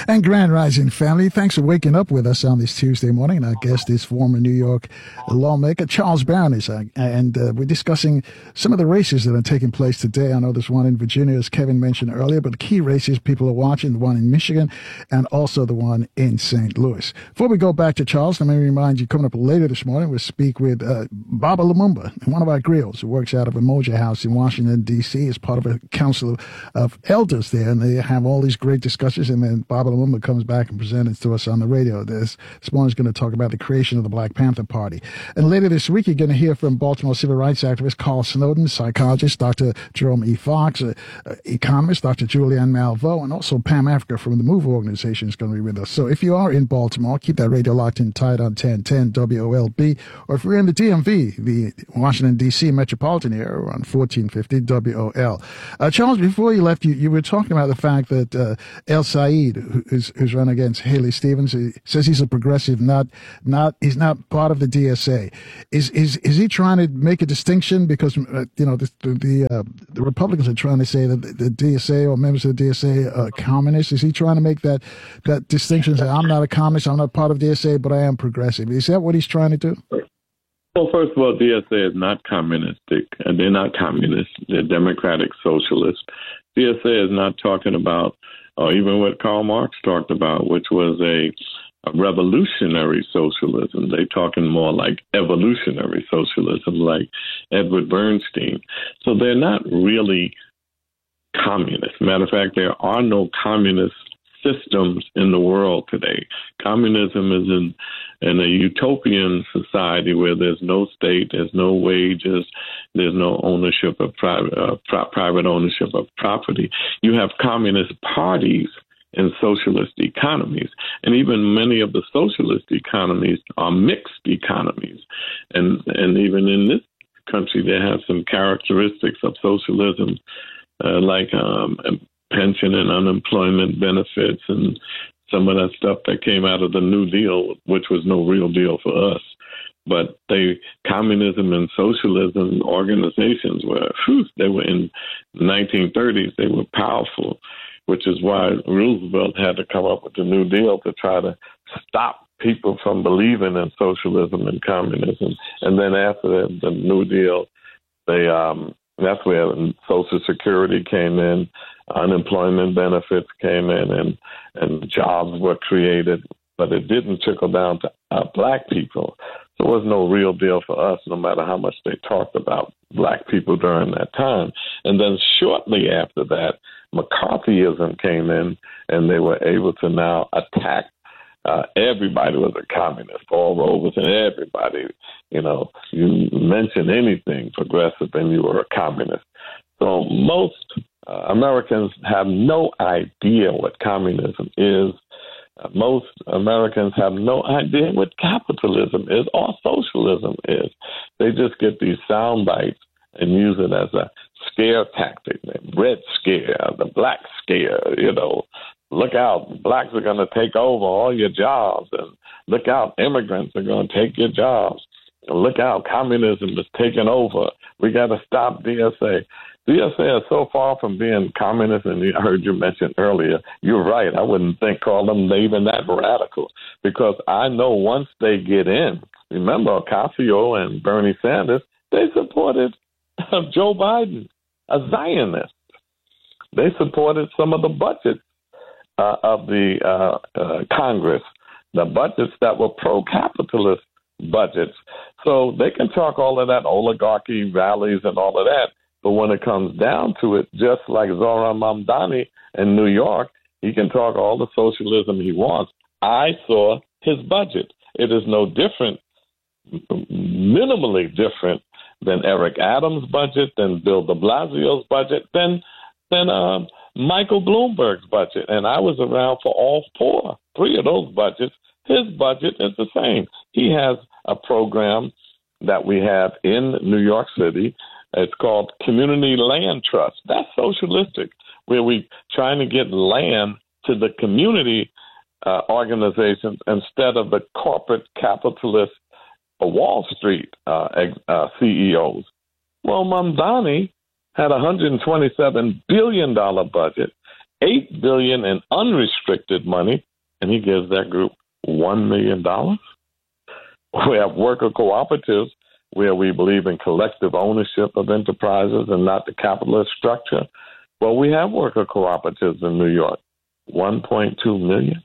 And Grand Rising family, thanks for waking up with us on this Tuesday morning. Our guest is former New York lawmaker Charles Barron, and we're discussing some of the races that are taking place today. I know there's one in Virginia, as Kevin mentioned earlier, but the key races people are watching, the one in Michigan and also the one in St. Louis. Before we go back to Charles, let me remind you, coming up later this morning, we'll speak with Baba Lumumba, one of our griots who works out of Umoja House in Washington, D.C., as part of a council of elders there, and they have all these great discussions, and then Baba Lumumba comes back and presents it to us on the radio. This morning's going to talk about the creation of the Black Panther Party. And later this week, you're going to hear from Baltimore civil rights activist Carl Snowden, psychologist Dr. Jerome E. Fox, economist Dr. Julianne Malveaux, and also Pam Africa from the MOVE organization is going to be with us. So if you are in Baltimore, keep that radio locked in tight on 1010 WOLB, or if you're in the DMV, the Washington, D.C. metropolitan area, on 1450 WOL. Charles, before you left, you were talking about the fact that El Said, who's run against Haley Stevens, he says he's a progressive, he's not part of the DSA. Is he trying to make a distinction because the Republicans are trying to say that the DSA or members of the DSA are communists? Is he trying to make that distinction? Say, I'm not a communist, I'm not part of DSA, but I am progressive. Is that what he's trying to do? Well, first of all, DSA is not communistic. They're not communists. They're democratic socialists. DSA is not talking about, or even what Karl Marx talked about, which was a revolutionary socialism. They're talking more like evolutionary socialism, like Edward Bernstein. So they're not really communists. Matter of fact, there are no communist systems in the world today. Communism is in a utopian society where there's no state, there's no wages, there's no ownership of private ownership of property. You have communist parties in socialist economies, and even many of the socialist economies are mixed economies, and even in this country there have some characteristics of socialism, like pension and unemployment benefits and some of that stuff that came out of the New Deal, which was no real deal for us. But communism and socialism organizations they were in the 1930s, they were powerful, which is why Roosevelt had to come up with the New Deal to try to stop people from believing in socialism and communism. And then after the New Deal, that's where Social Security came in, unemployment benefits came in, and jobs were created, but it didn't trickle down to black people. So it was no real deal for us, no matter how much they talked about black people during that time. And then shortly after that, McCarthyism came in, and they were able to now attack everybody was a communist, Paul Robeson, everybody. You mention anything progressive and you were a communist. So most Americans have no idea what communism is. Most Americans have no idea what capitalism is or socialism is. They just get these sound bites and use it as a scare tactic. The red scare, the black scare, Look out, blacks are going to take over all your jobs. And look out, immigrants are going to take your jobs. And look out, communism is taking over. We got to stop DSA. DSA is so far from being communist, and I heard you mention earlier, you're right, I wouldn't call them even that radical, because I know once they get in, remember Ocasio and Bernie Sanders, they supported Joe Biden, a Zionist. They supported some of the budgets of the Congress, the budgets that were pro-capitalist budgets. So they can talk all of that oligarchy rallies and all of that, but when it comes down to it, just like Zohran Mamdani in New York, he can talk all the socialism he wants. I saw his budget. It is no different, minimally different than Eric Adams' budget, than Bill de Blasio's budget, than Michael Bloomberg's budget. And I was around for all three of those budgets. His budget is the same. He has a program that we have in New York City. It's called Community Land Trust. That's socialistic, where we trying to get land to the community organizations instead of the corporate capitalist Wall Street CEOs. Well, Mamdani had a $127 billion budget, $8 billion in unrestricted money, and he gives that group $1 million. We have worker cooperatives where we believe in collective ownership of enterprises and not the capitalist structure. Well, we have worker cooperatives in New York, 1.2 million.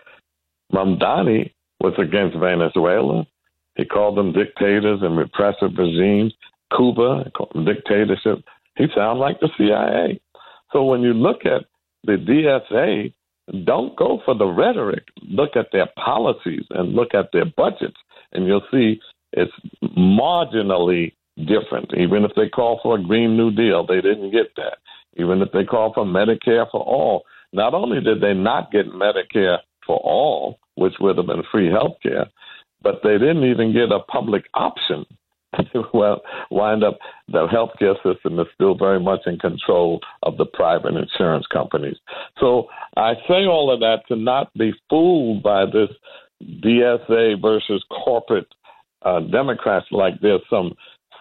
Mamdani was against Venezuela. He called them dictators and repressive regimes. Cuba, dictatorship. He sounds like the CIA. So when you look at the DSA, don't go for the rhetoric. Look at their policies and look at their budgets, and you'll see it's marginally different. Even if they call for a Green New Deal, they didn't get that. Even if they call for Medicare for all, not only did they not get Medicare for all, which would have been free health care, but they didn't even get a public option. Well, wind up, the healthcare system is still very much in control of the private insurance companies. So I say all of that to not be fooled by this DSA versus corporate Democrats like there's some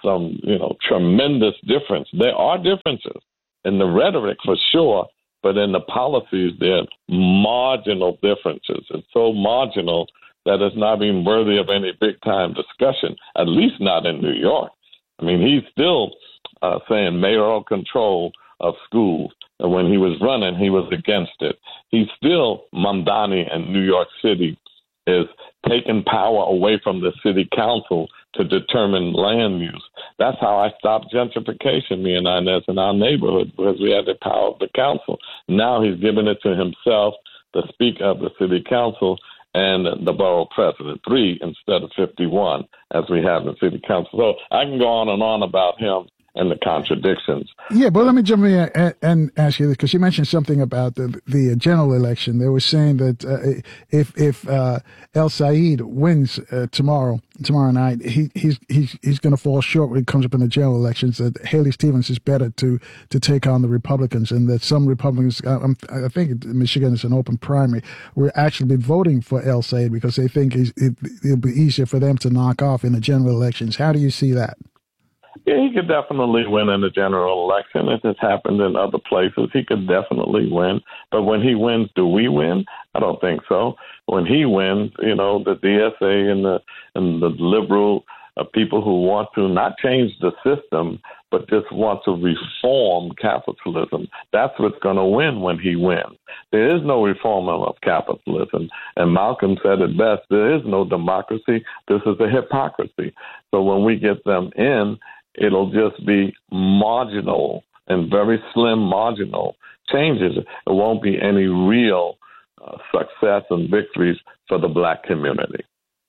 tremendous difference. There are differences in the rhetoric for sure, but in the policies there are marginal differences. It's so marginal that it's not even worthy of any big-time discussion, at least not in New York. I mean, he's still saying mayoral control of schools. And when he was running, he was against it. He's still, Mamdani in New York City is taking power away from the city council to determine land use. That's how I stopped gentrification, me and Inez, in our neighborhood, because we had the power of the council. Now he's giving it to himself, the speaker of the city council, and the borough president, 3 instead of 51, as we have in city council. So I can go on and on about him and the contradictions. Yeah, but let me jump in and ask you this, because you mentioned something about the general election. They were saying that if El Said wins tomorrow night, he's going to fall short when it comes up in the general elections. That Haley Stevens is better to take on the Republicans, and that some Republicans, I think Michigan is an open primary, will actually be voting for El Said because they think it'll be easier for them to knock off in the general elections. How do you see that? Yeah, he could definitely win in the general election. It has happened in other places. He could definitely win. But when he wins, do we win? I don't think so. When he wins, the DSA and the liberal people who want to not change the system, but just want to reform capitalism, that's what's going to win when he wins. There is no reform of capitalism. And Malcolm said it best, there is no democracy. This is a hypocrisy. So when we get them in, it'll just be marginal and very slim marginal changes. It won't be any real success and victories for the black community.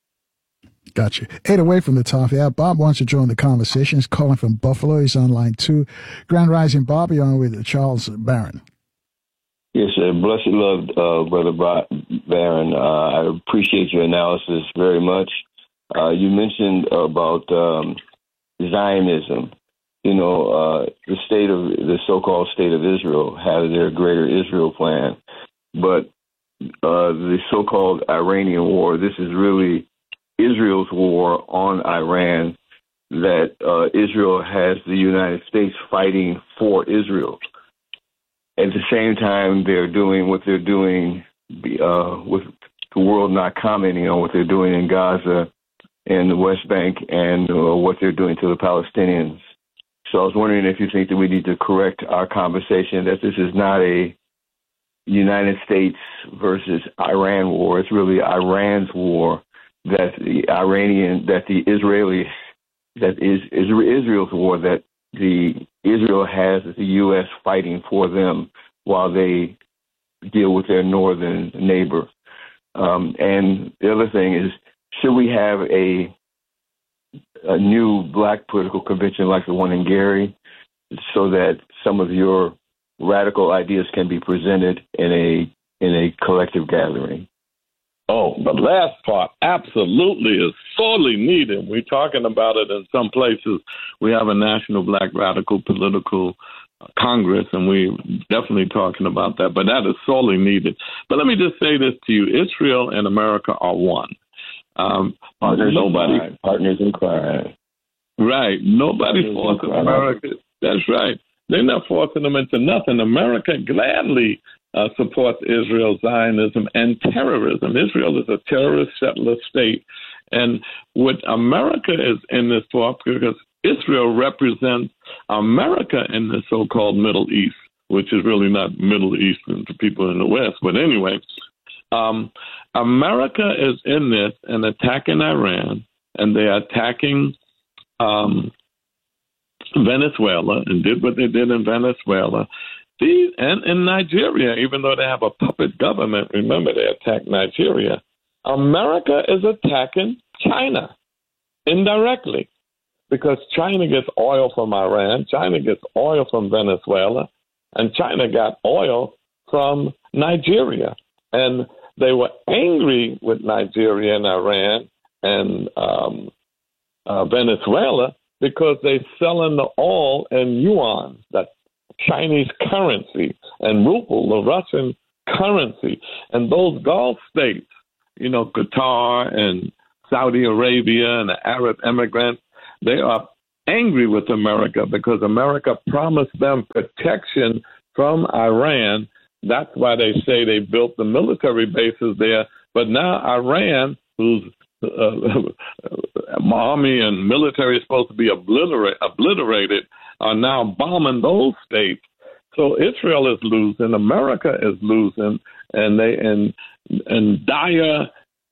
Gotcha. 8 away from the top. Yeah, Bob wants to join the conversation. He's calling from Buffalo. He's on line 2. Grand Rising, Bob. You're on with Charles Barron. Yes, sir. Blessed love, Brother Barron. I appreciate your analysis very much. You mentioned about Zionism. The so-called state of Israel has their Greater Israel plan, but the so-called Iranian war, this is really Israel's war on Iran, that Israel has the United States fighting for Israel. At the same time, they're doing what they're doing with the world not commenting on what they're doing in Gaza and the West Bank and what they're doing to the Palestinians. So I was wondering if you think that we need to correct our conversation, that this is not a United States versus Iran war. It's really Iran's war, that Israel's war, that Israel has the U.S. fighting for them while they deal with their northern neighbor. And the other thing is, should we have a new black political convention like the one in Gary, so that some of your radical ideas can be presented in a collective gathering? Oh, the last part absolutely is sorely needed. We're talking about it in some places. We have a National Black Radical Political Congress, and we're definitely talking about that. But that is sorely needed. But let me just say this to you. Israel and America are one. Partners in crime. Right. Nobody forces America. That's right. They're not forcing them into nothing. America gladly supports Israel, Zionism, and terrorism. Israel is a terrorist settler state. And what America is in this for, because Israel represents America in the so-called Middle East, which is really not Middle Eastern to people in the West. But anyway, America is in this and attacking Iran, and they're attacking Venezuela and did what they did in Venezuela. And in Nigeria, even though they have a puppet government, remember they attacked Nigeria. America is attacking China indirectly because China gets oil from Iran, China gets oil from Venezuela, and China got oil from Nigeria. And they were angry with Nigeria and Iran and Venezuela because they're selling the oil in yuan, that Chinese currency, and ruble, the Russian currency. And those Gulf states, Qatar and Saudi Arabia and the Arab immigrants, they are angry with America because America promised them protection from Iran. That's why they say they built the military bases there. But now Iran, whose army and military is supposed to be obliterated, are now bombing those states. So Israel is losing, America is losing, and they in dire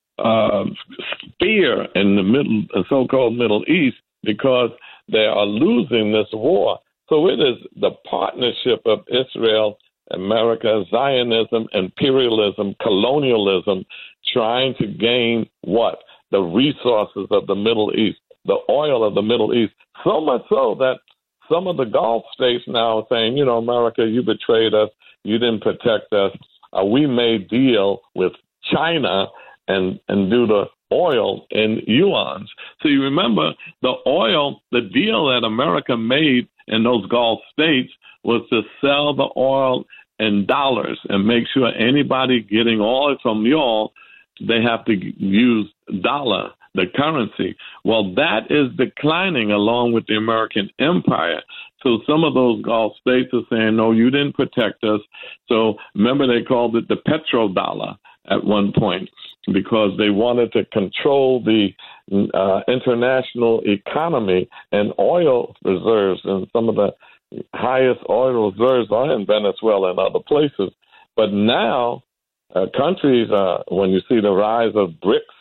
fear in the so-called Middle East because they are losing this war. So it is the partnership of Israel, America, Zionism, imperialism, colonialism, trying to gain what? The resources of the Middle East, the oil of the Middle East. So much so that some of the Gulf states now are saying, America, you betrayed us. You didn't protect us. We made deal with China and do the oil in yuans. So you remember the deal that America made in those Gulf states was to sell the oil in dollars and make sure anybody getting oil from y'all, they have to use dollar, the currency. Well, that is declining along with the American empire. So some of those Gulf states are saying, no, you didn't protect us. So remember, they called it the petrodollar at one point because they wanted to control the international economy, and oil reserves, and some of the highest oil reserves are in Venezuela and other places. But now countries, when you see the rise of BRICS,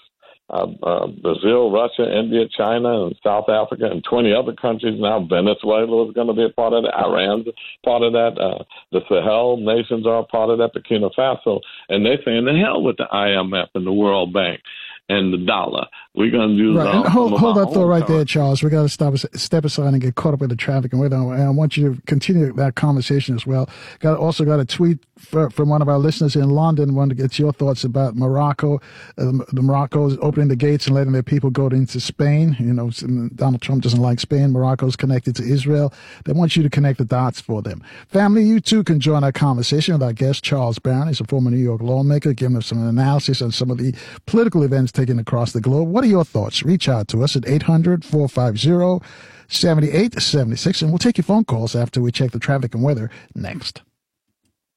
Brazil, Russia, India, China, and South Africa, and 20 other countries now. Venezuela is going to be a part of that. Iran's part of that. The Sahel nations are a part of that. Burkina Faso. And they're saying, the hell with the IMF and the World Bank and the dollar. We're going to use right. Hold that thought right there, Charles. We got to step aside and get caught up with the traffic and weather. And I want you to continue that conversation as well. Also got a tweet from one of our listeners in London. Want to get your thoughts about Morocco. The Morocco is opening the gates and letting their people go into Spain. Donald Trump doesn't like Spain. Morocco is connected to Israel. They want you to connect the dots for them. Family, you too can join our conversation with our guest, Charles Barron. He's a former New York lawmaker, giving us some analysis on some of the political events taken across the globe. What are your thoughts? Reach out to us at 800-450-7876, and we'll take your phone calls after we check the traffic and weather next.